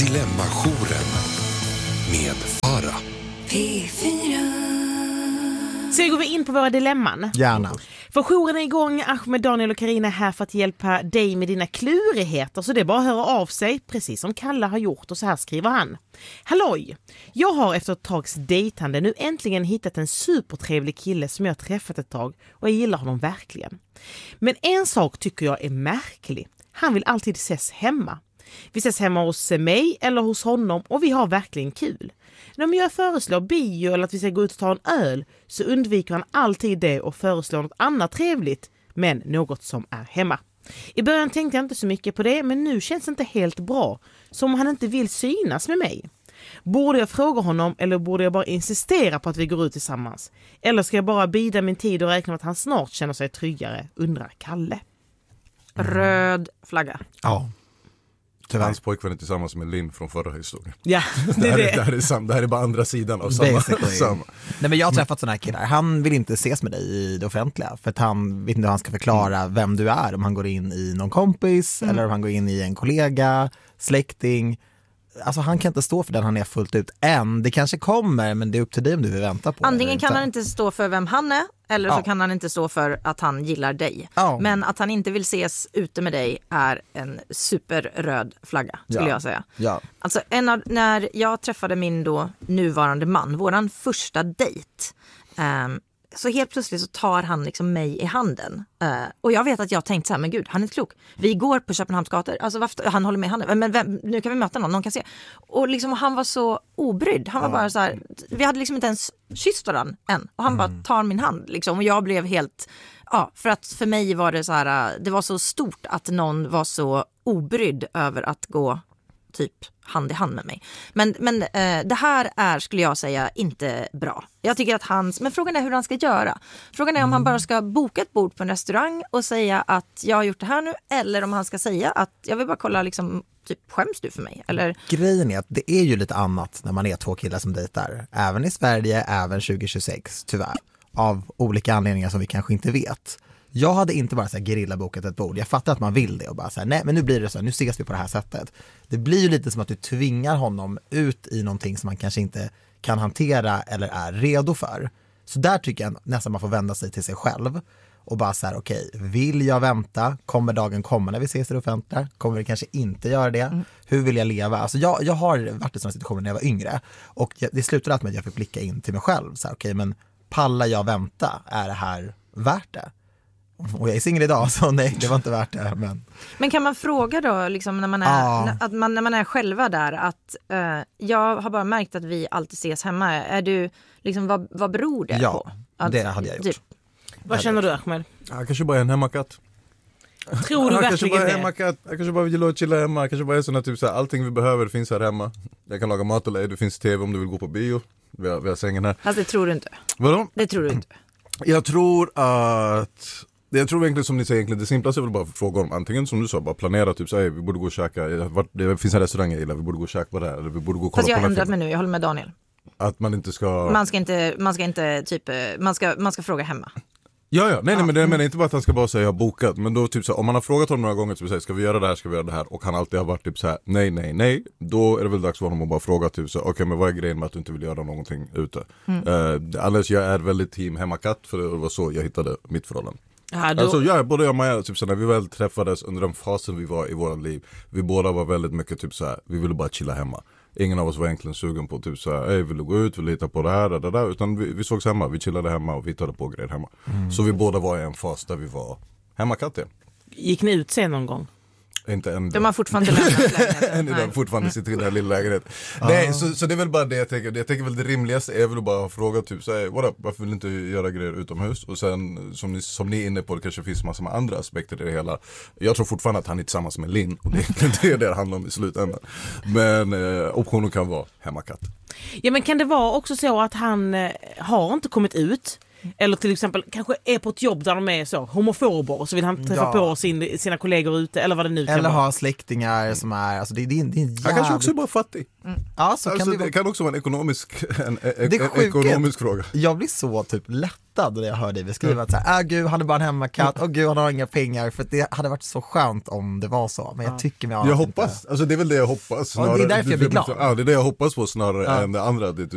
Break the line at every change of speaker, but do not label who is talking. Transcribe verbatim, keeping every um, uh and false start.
Dilemma-jouren med Farah.
P fyra.
Så går vi in på våra dilemman.
Gärna.
För jouren är igång. Ahmed, Daniel och Karina är här för att hjälpa dig med dina klurigheter. Så det är bara att höra av sig, precis som Kalle har gjort. Och så här skriver han. Halloj! Jag har efter ett tags dejtande nu äntligen hittat en supertrevlig kille som jag träffat ett tag. Och jag gillar honom verkligen. Men en sak tycker jag är märklig. Han vill alltid ses hemma. Vi ses hemma hos mig eller hos honom och vi har verkligen kul. När jag föreslår bio eller att vi ska gå ut och ta en öl så undviker han alltid det och föreslår något annat trevligt, men något som är hemma. I början tänkte jag inte så mycket på det, men nu känns det inte helt bra, som om han inte vill synas med mig. Borde jag fråga honom eller borde jag bara insistera på att vi går ut tillsammans? Eller ska jag bara bida min tid och räkna med att han snart känner sig tryggare, undrar Kalle.
Röd flagga.
Ja. Tyvärr.
Hans pojkvän är tillsammans med Linn från förra historien.
Ja, det
det,
är
här
det.
är, det, här är sam, det här är bara andra sidan av samma. samma.
Nej, men jag har träffat sådana här killar. Han vill inte ses med dig i det offentliga för att han vet inte hur han ska förklara mm. vem du är. Om han går in i någon kompis mm. eller om han går in i en kollega, släkting. Alltså han kan inte stå för den han är fullt ut än. Det kanske kommer, men det är upp till dig om du vill vänta på.
Antingen kan han inte stå för vem han är eller
ja.
så kan han inte stå för att han gillar dig.
Ja.
Men att han inte vill ses ute med dig är en superröd flagga, skulle
ja.
jag säga.
Ja.
Alltså en av, när jag träffade min då nuvarande man, våran första dejt, um, så helt plötsligt så tar han liksom mig i handen. Uh, och jag vet att jag tänkt så här, men gud, han är inte klok. Vi går på Köpenhamns gator. Alltså, varför, han håller med handen. Men vem, nu kan vi möta någon, någon kan se. Och liksom, han var så obrydd. Han var ja. bara så här, vi hade liksom inte ens kysst varandra än. Och han mm. bara tar min hand. Liksom. Och jag blev helt, ja, för att för mig var det så här, det var så stort att någon var så obrydd över att gå typ hand i hand med mig. Men, men eh, det här är, skulle jag säga, inte bra. Jag tycker att hans, men frågan är hur han ska göra. Frågan är om mm. han bara ska boka ett bord på en restaurang och säga att jag har gjort det här nu, eller om han ska säga att jag vill bara kolla liksom, typ skäms du för mig? Eller?
Grejen är att det är ju lite annat när man är två killar som dejtar. Även i Sverige, även tjugo tjugosex, tyvärr. Av olika anledningar som vi kanske inte vet. Jag hade inte bara så här gerillabokat ett bord. Jag fattar att man vill det och bara så här, nej men nu blir det så här, nu ses vi på det här sättet. Det blir ju lite som att du tvingar honom ut i någonting som man kanske inte kan hantera eller är redo för. Så där tycker jag nästan man får vända sig till sig själv och bara så här, okej, okay, vill jag vänta? Kommer dagen komma när vi ses i det offentliga? Kommer vi kanske inte göra det? Mm. Hur vill jag leva? Alltså jag, jag har varit i sådana situationer när jag var yngre och jag, det slutade alltid med att jag fick blicka in till mig själv. Så här, okej, okay, men pallar jag vänta? Är det här värt det? Och jag är singel idag, så nej, det var inte värt det. Men,
men kan man fråga då, liksom, när, man är, ah. att man, när man är själva där, att uh, jag har bara märkt att vi alltid ses hemma. Är du, liksom, vad, vad beror det
ja,
på?
Ja, det hade jag gjort. Typ.
Vad känner du, Ahmed?
Jag kanske bara är en hemmakatt.
Tror du
jag
verkligen
kanske bara är
det?
hemmakatt. Jag kanske bara vill chilla hemma. Jag kanske bara är såna typ så här, allting vi behöver finns här hemma. Jag kan laga mat och det finns tv om du vill gå på bio. Vi har, vi har sängen här.
Alltså det tror du inte.
Vadå?
Det tror du inte.
Jag tror att... Jag tror egentligen som ni säger, egentligen det simplaste är väl bara fråga om antingen som du sa, bara planera typ så här, vi borde gå och käka, det finns en restaurang jag gillar, vi borde gå och käka på det här, eller vi borde gå och kolla.
Fast jag
på
har ändrat mig nu, jag håller med Daniel.
Att man inte ska...
Man ska inte, man ska inte typ, man ska, man ska fråga hemma.
Ja, ja, nej,
ja.
nej men det menar inte bara att han ska bara säga jag har bokat, men då typ så här, om man har frågat honom några gånger typ så här, ska vi göra det här, ska vi göra det här, och han alltid har varit typ så här, nej, nej, nej, då är det väl dags för honom att bara fråga typ så här, okej, okay, men vad är grejen med att du inte vill göra någonting ute? Mm. Uh, annars jag är väldigt team hemmakatt, för det var så jag hittade mitt förhållande.
Ja, då...
Alltså ja, både jag och Maja, typ så när vi väl träffades under den fasen vi var i våra liv, vi båda var väldigt mycket typ så här, vi ville bara chilla hemma. Ingen av oss var egentligen sugen på typ så här, ej, vill du gå ut, vill du hitta på det här, det där, utan vi, vi sågs hemma, vi chillade hemma och vi hittade på grejer hemma. Mm. Så vi båda var i en fas där vi var hemmakatter.
Gick ni ut sen någon gång?
Inte än.
De har fortfarande lämnat lägenheten.
De har fortfarande sitter i den här lilla lägenheten. Ah. Nej, så, så det är väl bara det jag tänker. Jag tänker väl det rimligaste är väl bara fråga typ så här, what up, varför vill du inte göra grejer utomhus? Och sen som ni, som ni är inne på, det kanske finns massor med andra aspekter i det hela. Jag tror fortfarande att han är tillsammans med Linn, och det är det det handlar om i slutändan. Men eh, optionen kan vara hemmakatt.
Ja, men kan det vara också så att han eh, har inte kommit ut? Eller till exempel kanske är på ett jobb där de är så homofober och så vill han träffa
Ja.
på sin, sina kollegor ute eller vad det nu kan
Eller
vara.
ha släktingar som är, alltså det, det, är- det är en jävligt...
Han kanske också är bara fattig.
Ja, så
Alltså,
kan det,
det
vara.
kan också vara en ekonomisk, en, e-
Det
e-
sjuka är-
ekonomisk fråga.
Jag blir så typ lättad när jag hör dig beskriva att så här, ah, gud han är bara en hemmakatt, och gud han har inga pengar, för det hade varit så skönt om det var så, men jag tycker mig
Jag hoppas, alltså det är väl det jag hoppas.
Ja, det är därför jag blir glad.
Ja, det är det jag hoppas på snarare
Ja.
än det andra. Det är